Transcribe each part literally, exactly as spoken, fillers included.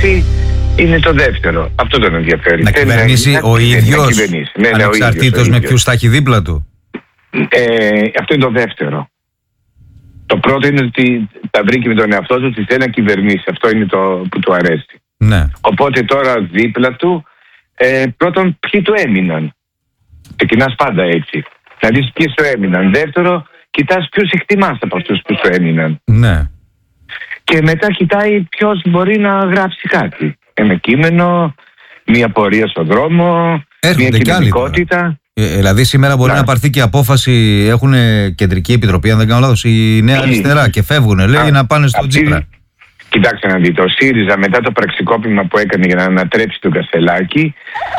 κυβερνήσει είναι το δεύτερο. Αυτό τον ενδιαφέρει. Να κυβερνήσει να, ο ίδιος, ναι, ναι, ανεξαρτήτως με ποιους θα έχει δίπλα του. Ε, αυτό είναι το δεύτερο. Το πρώτο είναι ότι τα βρήκε με τον εαυτό του ότι θέλει να κυβερνήσει. Αυτό είναι το που του αρέσει. Ναι. Οπότε τώρα δίπλα του, ε, πρώτον, ποιοι του έμειναν. Ξεκινάς πάντα έτσι. Να δεις ποιοι σου έμειναν. Δεύτερο, κοιτάς ποιους εκτιμάς από αυτούς που σου έμειναν. Ναι. Και μετά κοιτάει ποιος μπορεί να γράψει κάτι. Ένα κείμενο, μια πορεία στον δρόμο, έρχονται μια κοινωνικότητα. Ε, δηλαδή σήμερα μπορεί να, να πάρθει και απόφαση, έχουν κεντρική επιτροπή, αν δεν κάνω λάθος, η Νέα Αριστερά και φεύγουν, λέει, Α, να πάνε στον Τσίπρα. Κοιτάξτε να δείτε, ο ΣΥΡΙΖΑ μετά το πραξικόπημα που έκανε για να ανατρέψει τον Κασελάκη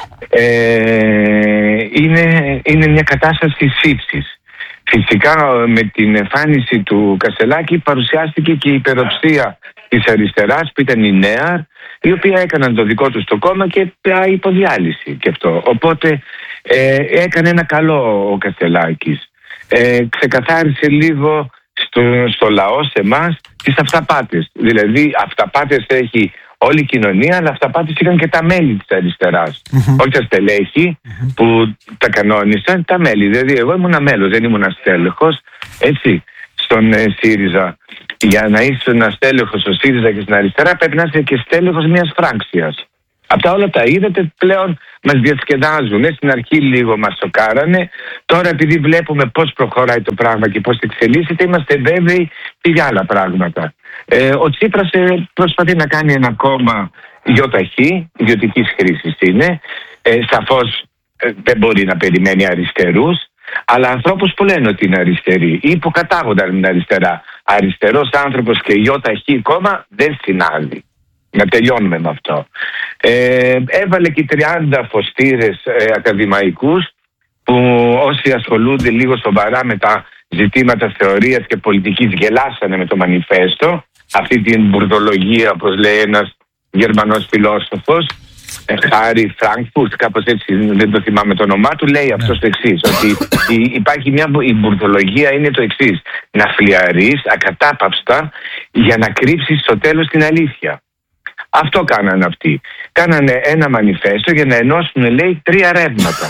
ε, είναι, είναι μια κατάσταση σύψης. Φυσικά με την εμφάνιση του Κασελάκη παρουσιάστηκε και η υπεροψία της αριστεράς που ήταν η Νέα, η οποία έκαναν το δικό τους το κόμμα και υποδιάλυση και αυτό. Οπότε ε, έκανε ένα καλό ο Κασελάκης. Ε, ξεκαθάρισε λίγο στο, στο λαό, σε εμάς, τις αυταπάτες. Δηλαδή αυταπάτες έχει όλη η κοινωνία, αλλά αυταπάτες είχαν και τα μέλη της αριστεράς. Mm-hmm. Όχι τα στελέχη mm-hmm. που τα κανόνισαν, τα μέλη. Δηλαδή εγώ ήμουν μέλος, δεν ήμουν στέλεχος, έτσι, στον ε, ΣΥΡΙΖΑ. Για να είσαι ένα στέλεχος στο ΣΥΡΙΖΑ και στην αριστερά πρέπει να είσαι και στέλεχος μιας φράξιας. Αυτά όλα τα είδατε, πλέον μας διασκεδάζουν. Στην αρχή λίγο μας σοκάρανε. Τώρα επειδή βλέπουμε πώς προχωράει το πράγμα και πώς εξελίσσεται, είμαστε βέβαιοι και για άλλα πράγματα. Ε, ο Τσίπρας ε, προσπαθεί να κάνει ένα κόμμα ιοταχή, ιδιωτικής χρήσης είναι. Ε, σαφώς ε, δεν μπορεί να περιμένει αριστερούς, αλλά ανθρώπους που λένε ότι είναι αριστεροί ή που κατάγονταν με την αριστερά. Αριστερός άνθρωπος και ιοταχή κόμμα δεν συνάδει. Να τελειώνουμε με αυτό. Ε, έβαλε και τριάντα φωστήρες ε, ακαδημαϊκούς που όσοι ασχολούνται λίγο σοβαρά με τα ζητήματα θεωρίας και πολιτικής γελάσανε με το μανιφέστο. Αυτή την μπουρδολογία, όπως λέει ένας Γερμανός φιλόσοφος, ε, Χάρι Φράνκφουρτ, κάπως έτσι, δεν το θυμάμαι το όνομά του, λέει αυτό το εξής, ότι υπάρχει μια, η μπουρδολογία είναι το εξής, να φλιαρείς ακατάπαυστα για να κρύψεις στο τέλος την αλήθεια. Αυτό κάνανε αυτοί. Κάνανε ένα μανιφέστο για να ενώσουν, λέει, τρία ρεύματα.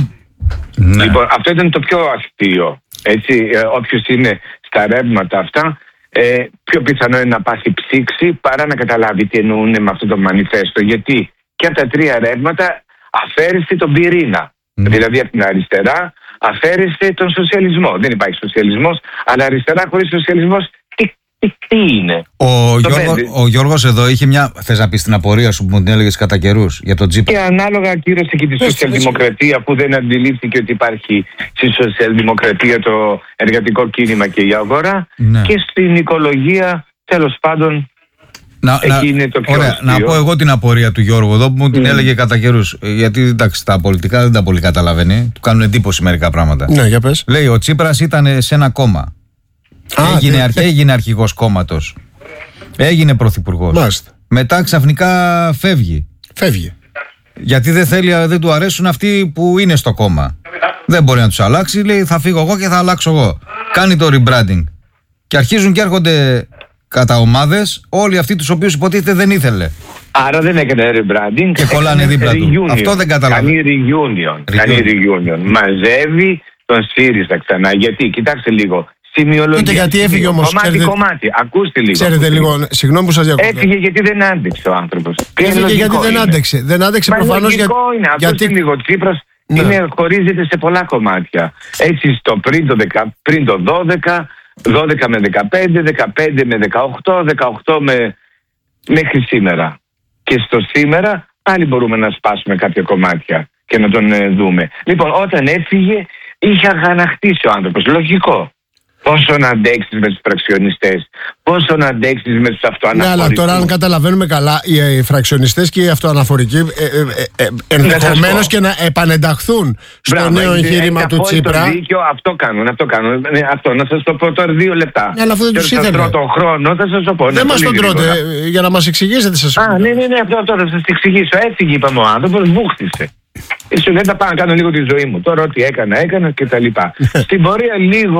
Ναι. Λοιπόν, αυτό ήταν το πιο αστείο. Έτσι, ε, όποιος είναι στα ρεύματα αυτά, ε, πιο πιθανό είναι να πάθει ψήξη παρά να καταλάβει τι εννοούν με αυτό το μανιφέστο. Γιατί και από τα τρία ρεύματα αφαίρεσε τον πυρήνα. Mm. Δηλαδή από την αριστερά αφαίρεσε τον σοσιαλισμό. Δεν υπάρχει σοσιαλισμός, αλλά αριστερά χωρίς σοσιαλισμός τι, τι, τι είναι. Ο, Γιώργο, ο Γιώργος εδώ είχε μια. Θες να πεις την απορία σου που μου την έλεγες κατά καιρούς για τον Τσίπρα? Και ανάλογα κύρωσε και τη σοσιαλδημοκρατία που δεν αντιλήφθηκε ότι υπάρχει στη σοσιαλδημοκρατία το εργατικό κίνημα και η αγορά. Ναι. Και στην οικολογία, τέλος πάντων. Να, να, είναι το πιο ωραία, να πω εγώ την απορία του Γιώργου εδώ που μου την mm. έλεγε κατά καιρούς. Γιατί εντάξει, τα πολιτικά δεν τα πολύ καταλαβαίνει. Του κάνουν εντύπωση μερικά πράγματα. Ναι, για πες. Λέει ο Τσίπρας ήταν σε ένα κόμμα. Α, έγινε, δε, αρχέ, έγινε αρχηγός κόμματος. Έγινε πρωθυπουργός. Μάλιστα. Μετά ξαφνικά φεύγει. Φεύγει. Γιατί δεν θέλει, δεν του αρέσουν αυτοί που είναι στο κόμμα. Δεν μπορεί να τους αλλάξει. Λέει θα φύγω εγώ και θα αλλάξω εγώ. Κάνει το rebranding. Και αρχίζουν και έρχονται κατά ομάδες όλοι αυτοί τους οποίους υποτίθεται δεν ήθελε. Άρα δεν έκανε rebranding. Και κολλάνε δίπλα του. Αυτό δεν καταλαβαίνω. Κάνει reunion. Κάνει reunion. Μαζεύει τον ΣΥΡΙΖΑ ξανά. Γιατί, κοιτάξτε λίγο. Σημειολογία. Γιατί έφυγε όμως. Κομμάτι, ξέρετε, κομμάτι. Ακούστε λίγο. Ξέρετε λίγο. Συγγνώμη που σας διακόπτω. Έφυγε γιατί δεν άντεξε ο άνθρωπος. Έφυγε γιατί δεν άντεξε. Δεν άντεξε προφανώς για... είναι. Γιατί λίγο. Τσίπρας ναι. είναι, χωρίζεται σε πολλά κομμάτια. Έτσι στο πριν το, δεκα, πριν το δώδεκα. δώδεκα με δεκαπέντε, δεκαπέντε με δεκαοκτώ, δεκαοκτώ με... μέχρι σήμερα. Και στο σήμερα πάλι μπορούμε να σπάσουμε κάποια κομμάτια και να τον ε, δούμε. Λοιπόν, όταν έφυγε είχε αγαναχτίσει ο άνθρωπος. Λογικό. Πόσο να αντέξεις με τους φραξιονιστές, πόσο να αντέξεις με τους αυτοαναφορικούς. Ναι, αλλά τώρα αν καταλαβαίνουμε καλά, οι φραξιονιστές και οι αυτοαναφορικοί ε, ε, ε, ενδεχομένως και να επανενταχθούν στο Μπράβο, νέο εγχείρημα του Τσίπρα. Δίκιο, αυτό κάνουν, αυτό κάνουν. Ναι, αυτό, να σας το πω τώρα δύο λεπτά. Ναι, αλλά αυτό δεν τους ήθελε. Θα τον χρόνο, θα σας το πω. Δεν μας τον τρώτε, για να μας εξηγήσετε σας. Α, ναι, ναι, ναι, αυτό, αυτό θα σας εξηγήσω. Έφυγε, είπαμε, ο άνθρωπος βούχτισε. Σου λέει, θα πάω να κάνω λίγο τη ζωή μου. Τώρα ό,τι έκανα, έκανα κτλ. Στην πορεία λίγο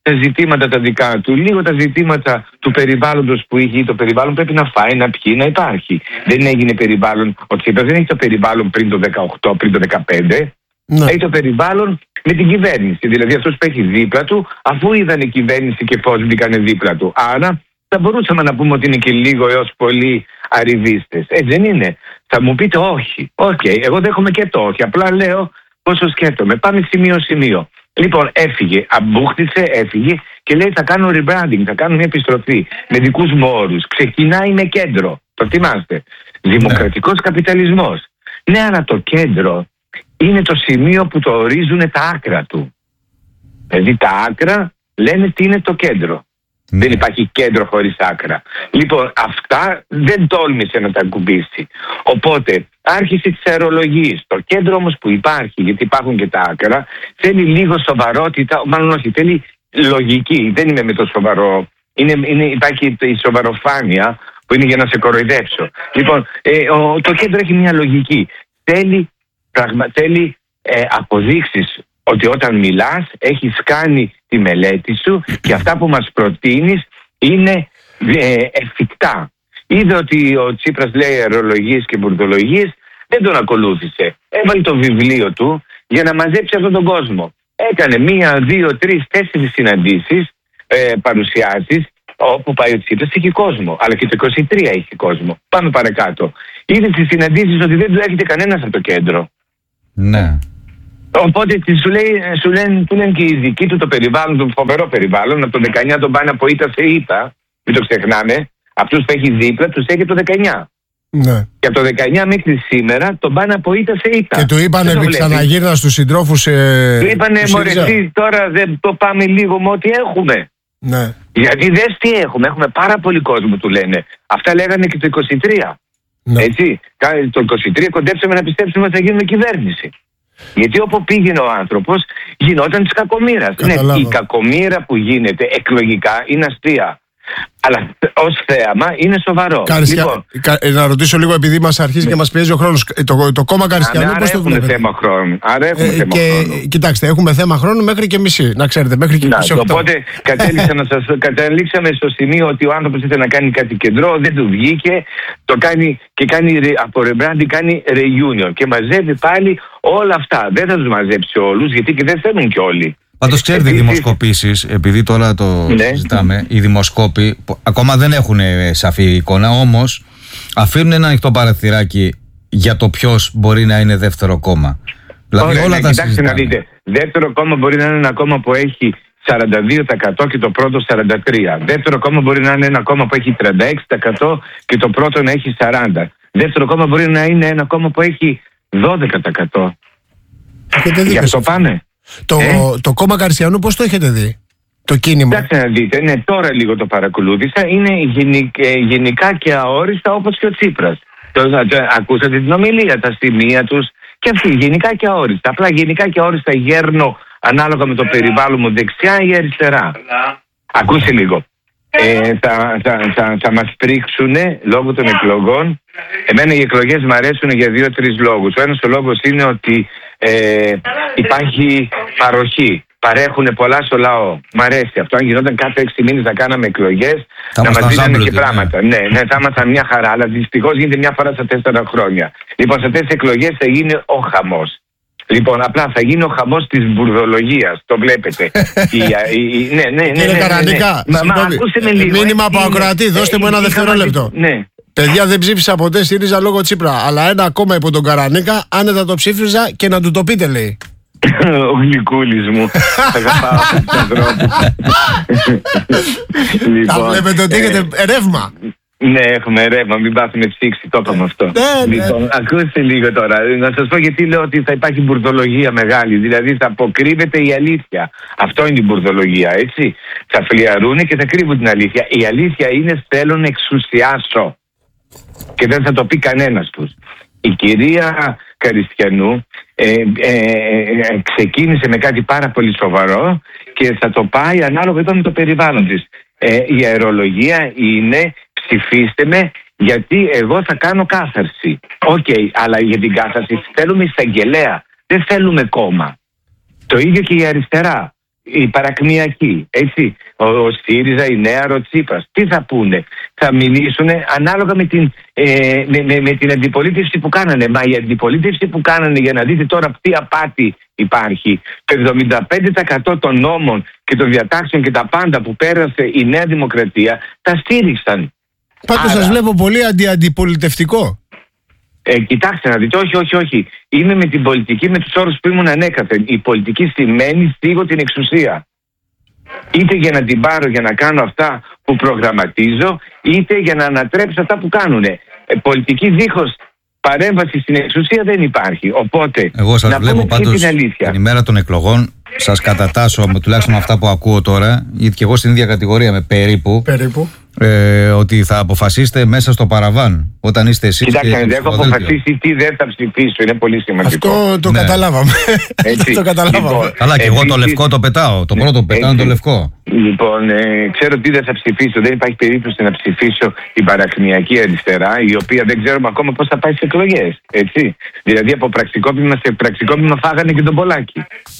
τα ζητήματα τα δικά του, λίγο τα ζητήματα του περιβάλλοντος που είχε. Το περιβάλλον πρέπει να φάει, να πιει, να υπάρχει. Δεν έγινε περιβάλλον, ο Τσίπρας δεν έχει το περιβάλλον πριν το δεκαοκτώ, πριν το δεκαπέντε. Ναι. Έχει το περιβάλλον με την κυβέρνηση. Δηλαδή αυτός που έχει δίπλα του, αφού είδαν η κυβέρνηση και πώς μπήκανε δίπλα του. Άρα θα μπορούσαμε να πούμε ότι είναι και λίγο έως πολύ arrivistες. Έτσι δεν είναι? Θα μου πείτε όχι. Οκ, okay, εγώ δέχομαι και το όχι. Απλά λέω πόσο σκέφτομαι. Πάμε σημείο-σημείο. Λοιπόν, έφυγε, αμπούχτησε, έφυγε και λέει θα κάνω rebranding, θα κάνω μια επιστροφή με δικούς μου όρους. Ξεκινάει με κέντρο. Το θυμάστε? Δημοκρατικός καπιταλισμός. Ναι, αλλά το κέντρο είναι το σημείο που το ορίζουν τα άκρα του. Δηλαδή τα άκρα λένε τι είναι το κέντρο. Ναι. Δεν υπάρχει κέντρο χωρίς άκρα. Λοιπόν, αυτά δεν τόλμησε να τα ακουμπήσει. Οπότε άρχισε τις αερολογίες. Το κέντρο όμως που υπάρχει, γιατί υπάρχουν και τα άκρα, θέλει λίγο σοβαρότητα, μάλλον όχι, θέλει λογική. Δεν είμαι με το σοβαρό. Είναι, είναι, υπάρχει η σοβαροφάνεια που είναι για να σε κοροϊδέψω. Λοιπόν, ε, ο, το κέντρο έχει μια λογική. Θέλει, πραγμα, θέλει ε, αποδείξεις ότι όταν μιλάς έχεις κάνει τη μελέτη σου και αυτά που μας προτείνεις είναι ε, εφικτά. Είδε ότι ο Τσίπρας λέει αερολογίες και μπουρδολογίες, δεν τον ακολούθησε. Έβαλε το βιβλίο του για να μαζέψει αυτόν τον κόσμο. Έκανε μία, δύο, τρεις, τέσσερις συναντήσεις, ε, παρουσιάσεις, όπου πάει ο Τσίπρας έχει κόσμο. Αλλά και το είκοσι τρία έχει κόσμο. Πάμε παρακάτω. Είδε στις συναντήσεις ότι δεν του έρχεται κανένας από το κέντρο. Ναι. Οπότε σου, λέει, σου λένε, του λένε και οι δικοί του το περιβάλλον, το φοβερό περιβάλλον. Από το δεκαεννιά τον πάνε από ήττα σε ήττα. Μην το ξεχνάμε. Αυτούς που έχει δίπλα τους έχει το δεκαεννιά. Ναι. Και από το δεκαεννιά μέχρι σήμερα τον πάνε από ήττα σε ήττα. Και του είπανε επί ξαναγύρνα στους συντρόφους. Ε, του είπανε μωρέ, τώρα δεν το πάμε λίγο με ό,τι έχουμε. Ναι. Γιατί δες τι έχουμε. Έχουμε πάρα πολύ κόσμο, του λένε. Αυτά λέγανε και το είκοσι τρία. Ναι. Έτσι. Το είκοσι τρία κοντέψαμε να πιστέψουμε ότι θα γίνουμε κυβέρνηση. Γιατί όπου πήγαινε ο άνθρωπος γινόταν της κακομοίρας. Ναι, η κακομοίρα που γίνεται εκλογικά είναι αστεία. Αλλά ως θέαμα είναι σοβαρό. Καρισιά, λοιπόν, κα, να ρωτήσω λίγο, επειδή μας αρχίζει ναι. και μας πιέζει ο χρόνος. Το, το κόμμα Καριστιανού πώς το βλέπετε? Άρα έχουμε θέμα χρόνου. Άρα έχουμε ε, θέμα και, χρόνου. Κοιτάξτε, έχουμε θέμα χρόνου μέχρι και μισή. Να ξέρετε, μέχρι και μισή. Οπότε να σας, καταλήξαμε στο σημείο ότι ο άνθρωπος ήθελε να κάνει κάτι κεντρό, δεν του βγήκε. Το κάνει και κάνει από rebranding, κάνει reunion. Και μαζεύει πάλι όλα αυτά. Δεν θα τους μαζέψει όλους, γιατί και δεν θέλουν κι όλοι. Πάντως ξέρετε, οι δημοσκοπήσεις, επειδή τώρα το ναι. ζητάμε, οι δημοσκόποι ακόμα δεν έχουν σαφή εικόνα, όμως αφήνουν ένα ανοιχτό παραθυράκι για το ποιος μπορεί να είναι δεύτερο κόμμα. Δηλαδή Ωραία, όλα ναι, τα κοιτάξτε συζητάμε. Να δείτε, δεύτερο κόμμα μπορεί να είναι ένα κόμμα που έχει σαράντα δύο τοις εκατό και το πρώτο σαράντα τρία τοις εκατό. Δεύτερο κόμμα μπορεί να είναι ένα κόμμα που έχει τριάντα έξι τοις εκατό και το πρώτο να έχει σαράντα τοις εκατό. Δεύτερο κόμμα μπορεί να είναι ένα κόμμα που έχει δώδεκα τοις εκατό. Γι' αυτό πάμε. Το, ε? το κόμμα Καριστιανού πώς το έχετε δει, το κίνημα? Κοιτάξτε να δείτε, ναι, τώρα λίγο το παρακολούθησα. Είναι γενικ, γενικά και αόριστα όπως και ο Τσίπρας. Το, ακούσατε την ομιλία, τα σημεία τους και αυτοί γενικά και αόριστα. Απλά γενικά και αόριστα γέρνω ανάλογα με το περιβάλλον μου δεξιά ή αριστερά. Ακούστε λίγο. Ε, θα, θα, θα, θα μας πρίξουν λόγω των εκλογών. Εμένα οι εκλογές μου αρέσουν για δύο-τρεις λόγους. Ο ένας ο λόγος είναι ότι ε, υπάρχει παροχή. Παρέχουν πολλά στο λαό. Μ' αρέσει αυτό. Αν γινόταν κάθε έξι μήνες να κάναμε εκλογές, να μας δίνανε και πράγματα. Ναι, ναι, θα ήμασταν μια χαρά. Αλλά δυστυχώς γίνεται μια φορά στα τέσσερα χρόνια. Λοιπόν, σε αυτές τις εκλογές θα γίνει ο χαμός. Λοιπόν, απλά θα γίνει ο χαμός της μπουρδολογίας. Το βλέπετε. η, η, η, ναι, ναι, ναι. Κύριε Καρανικά, μήνυμα από ακροατή, δώστε μου ένα δευτερόλεπτο. Ναι. Παιδιά, δεν ψήφισα ποτέ ΣΥΡΙΖΑ λόγω Τσίπρα. Αλλά ένα ακόμα υπό τον Καρανίκα, άνετα το ψήφιζα και να του το πείτε, λέει. Ο γλυκούλης μου. Αγαπάω αυτούς τους ανθρώπους. Τα βλέπετε ότι έχετε ρεύμα. Ναι, έχουμε ρεύμα, μην πάθουμε ψήξη, το είπαμε αυτό. Ναι, λοιπόν, ναι. ακούστε λίγο τώρα. Να σας πω γιατί λέω ότι θα υπάρχει μπουρδολογία μεγάλη. Δηλαδή θα αποκρύβεται η αλήθεια. Αυτό είναι η μπουρδολογία, έτσι. Θα φλιαρούν και θα κρύβουν την αλήθεια. Η αλήθεια είναι θέλω να εξουσιάσω. Και δεν θα το πει κανένας τους. Η κυρία Καριστιανού ε, ε, ε, ξεκίνησε με κάτι πάρα πολύ σοβαρό και θα το πάει ανάλογα εδώ με το περιβάλλον της. Ε, η αερολογία είναι ψηφίστε με γιατί εγώ θα κάνω κάθαρση. Οκ, okay, αλλά για την κάθαρση θέλουμε εισαγγελέα. Δεν θέλουμε κόμμα. Το ίδιο και η αριστερά. η παρακμιακή, έτσι. Ο, ο ΣΥΡΙΖΑ, η Νέα, ο Τσίπρας. Τι θα πούνε? Θα μιλήσουν ανάλογα με την, ε, με, με, με την αντιπολίτευση που κάνανε. Μα η αντιπολίτευση που κάνανε, για να δείτε τώρα τι απάτη υπάρχει. Το εβδομήντα πέντε τοις εκατό των νόμων και των διατάξεων και τα πάντα που πέρασε η Νέα Δημοκρατία τα στήριξαν. Πάντως σας βλέπω πολύ αντι-αντιπολιτευτικό. Ε, κοιτάξτε να δείτε, όχι, όχι, όχι. Είμαι με την πολιτική με τους όρους που ήμουν ανέκαθεν. Η πολιτική σημαίνει στίγω την εξουσία. Είτε για να την πάρω για να κάνω αυτά που προγραμματίζω, είτε για να ανατρέψω αυτά που κάνουν. Ε, πολιτική δίχως παρέμβαση στην εξουσία δεν υπάρχει. Οπότε, εγώ σας να βλέπω πούμε πάντως την αλήθεια. την ημέρα των εκλογών, σας κατατάσσω με τουλάχιστον αυτά που ακούω τώρα, γιατί και εγώ στην ίδια κατηγορία με περίπου. Περίπου. Ε, ότι θα αποφασίσετε μέσα στο παραβάν όταν είστε εσείς. Κοιτάξτε, δεν έχω αποφασίσει τι δεν θα ψηφίσω. Είναι πολύ σημαντικό. Αυτό το Ναι. καταλάβαμε. Έτσι. το καταλάβαμε. Λοιπόν, Αλλά και εγώ το επίσης- λευκό το πετάω. Το πρώτο πετάω είναι το Έτσι. λευκό. Λοιπόν, ε, ξέρω τι δεν θα ψηφίσω. Δεν υπάρχει περίπτωση να ψηφίσω την παρακμιακή αριστερά, η οποία δεν ξέρουμε ακόμα πώς θα πάει στις εκλογές. Έτσι. Δηλαδή από πραξικόπημα σε πραξικόπημα φάγανε και τον Πολάκη.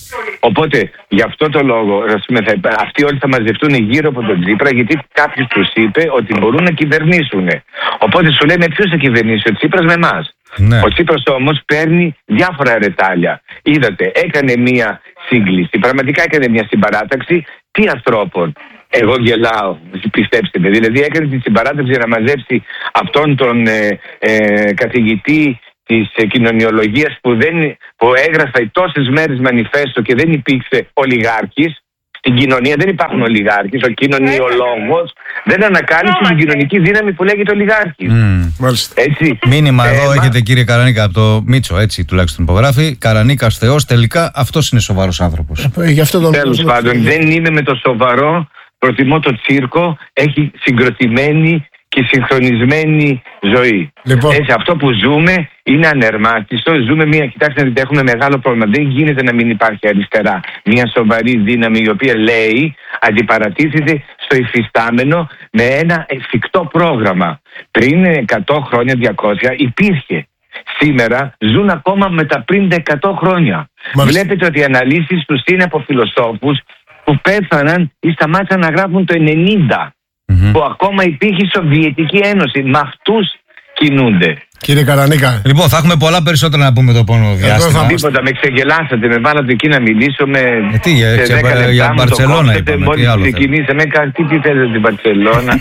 Οπότε, γι' αυτό το λόγο, ας πούμε, θα, αυτοί όλοι θα μαζευτούν γύρω από τον Τσίπρα, γιατί κάποιος τους είπε ότι μπορούν να κυβερνήσουν. Οπότε σου λέει με ποιους θα κυβερνήσει ο Τσίπρας? με εμάς. Ναι. Ο Τσίπρας όμως παίρνει διάφορα ρετάλια. Είδατε, έκανε μία σύγκληση, πραγματικά έκανε μία συμπαράταξη. Τι ανθρώπων? Εγώ γελάω, πιστέψτε με. Δηλαδή έκανε τη συμπαράταξη για να μαζέψει αυτόν τον ε, ε, καθηγητή της ε, κοινωνιολογίας που, δεν, που έγραφε τόσες μέρες μανιφέστο και δεν υπήρξε ολιγάρχης. Στην κοινωνία δεν υπάρχουν ολιγάρχες. Ο κοινωνιολόγος δεν ανακάλυψε την κοινωνική δύναμη που λέγεται ολιγάρχης. Mm. Μάλιστα. Έτσι. Μήνυμα Ε, εδώ μα- έχετε, κύριε Καρανίκα, από το Μίτσο, έτσι τουλάχιστον υπογράφει. Καρανίκας Θεός, τελικά αυτός είναι σοβαρός άνθρωπος. Ε, Γι' αυτό τον Τέλος πάντων, δεν είμαι με το σοβαρό. Προτιμώ το τσίρκο. Έχει συγκροτημένη και συγχρονισμένη ζωή. Λοιπόν. Έτσι, αυτό που ζούμε είναι ανερμάτιστο. Ζούμε μια, κοιτάξτε να δείτε, έχουμε μεγάλο πρόβλημα. Δεν γίνεται να μην υπάρχει αριστερά. Μια σοβαρή δύναμη η οποία λέει, αντιπαρατίθεται στο υφιστάμενο με ένα εφικτό πρόγραμμα. Πριν εκατό χρόνια, διακόσια υπήρχε. Σήμερα ζουν ακόμα με τα πριν εκατό χρόνια. Μάλιστα. Βλέπετε ότι οι αναλύσεις τους είναι από φιλοσόφους που πέθαναν ή σταμάτησαν να γράφουν το ενενήντα. Μμμ. Που ακόμα υπήρχε η Σοβιετική Ένωση. Με αυτούς κινούνται. Κύριε Καρανίκα, Λοιπόν, θα έχουμε πολλά περισσότερα να πούμε το επόμενο διάστημα. θα- Τίποτα, με ξεγελάσατε, με βάλατε εκεί να μιλήσω με. Ε, τι, για- σε για- δέκα λεπτά για μου το Μπαρτσελώνα κόψετε, είπαμε, τι μόλις άλλο θέλετε? ξεκινήσαμε, κα- τι, τι θέλετε την Μπαρτσελώνα.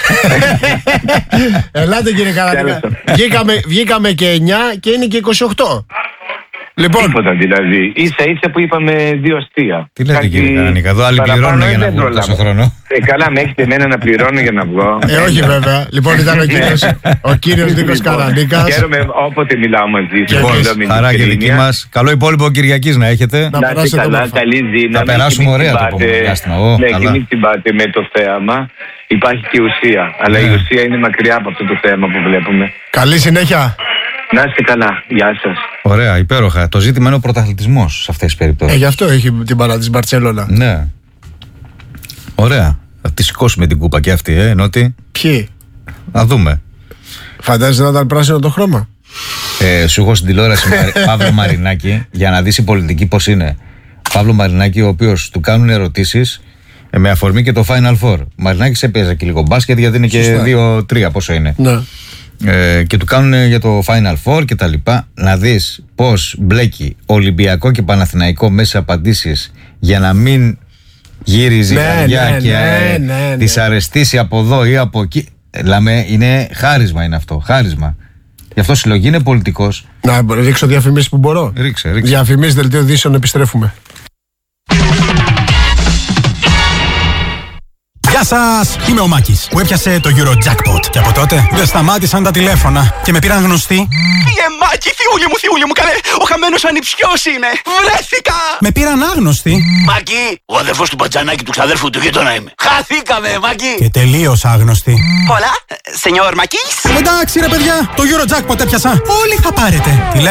ελάτε κύριε Καρανίκα. Τέλος. βγήκαμε, βγήκαμε και εννιά και είναι και είκοσι οκτώ. Λοιπόν, Τίποτα δηλαδή. Ίσα ίσα που είπαμε δύο αστεία. Τι λέτε, Κάτι κύριε Καρανίκα, εδώ άλλοι παραπάνω πληρώνουν για να δεν βγουν προλάβω. τόσο χρόνο. Ε, καλά, με έχετε εμένα να πληρώνω για να βγω. ε, όχι βέβαια. Λοιπόν, ήταν ο κύριος, ο κύριος Νίκος Λοιπόν, Καρανίκας. Χαίρομαι όποτε μιλάω μαζί σας. Λοιπόν, Μιλώ με Χαρά και ειλικρίνεια. δική μας. Καλό υπόλοιπο Κυριακής να έχετε. Να Να είστε περάσετε καλά, όμορφα. καλή δύναμη. Θα περάσουμε Και μην ωραία το τσιμπάτε- επόμενο διάστημα. Ω, Ναι, καλά. και μην τσιμπάτε με το θέαμα. Υπάρχει και ουσία. Αλλά Ναι. η ουσία είναι μακριά από αυτό το θέαμα που βλέπουμε. Καλή συνέχεια. Να είστε καλά. Γεια σας. Ωραία, υπέροχα. Το ζήτημα είναι ο πρωταθλητισμός σε αυτές τις Ε, περιπτώσεις. γι' αυτό έχει την παρά της Μπαρτσελώνα. Ναι. Ωραία. Θα τη σηκώσουμε την κούπα και αυτή, ε, ενώτη. Ποιοι? Να δούμε. Φαντάζεσαι να ήταν πράσινο το χρώμα. Ε, σου έχω στην τηλεόραση Μαρι- Παύλο Μαρινάκη για να δεις η πολιτική πώς είναι. Παύλο Μαρινάκη, ο οποίος του κάνουν ερωτήσεις ε, με αφορμή και το Final Four. Ο Μαρινάκης έπαιζε και λίγο μπάσκετ γιατί είναι και Σωστά. δύο τρία πόσο είναι. Ναι. Ε, και του κάνουν για το Final Four και τα λοιπά. Να δεις πώς μπλέκει Ολυμπιακό και Παναθηναϊκό μέσα σε απαντήσεις για να μην γύριζει η Ναι, καρδιά ναι, και ναι, ε, ναι, ναι. της αρεστήσει από εδώ ή από εκεί. Ε, Λέμε, είναι χάρισμα είναι αυτό, χάρισμα. Γι' αυτό συλλογή είναι πολιτικός. Να ρίξω διαφημίσεις που μπορώ. Ρίξε, ρίξε. Διαφημίσεις δελτίο ειδήσεων, επιστρέφουμε. Γεια σας! Είμαι ο Μάκης που έπιασε το Eurojackpot και από τότε δεν σταμάτησαν τα τηλέφωνα και με πήραν γνωστοί. Πήγε Μάκη, θιούλη μου, θιούλη μου, καλέ, ο χαμένος ανιψιός είναι, βρέθηκα! Με πήραν άγνωστοι Μάκη, ο αδερφός του Μπατζανάκη του ξαδέρφου του γείτονα είμαι. Χαθήκαμε, Μάκη! και τελείως άγνωστοι. Πολλά, σενιόρ Μάκης. Εντάξει ρε παιδιά, το Eurojackpot έπιασα. Όλοι θα πάρετε. Τηλέφωνο.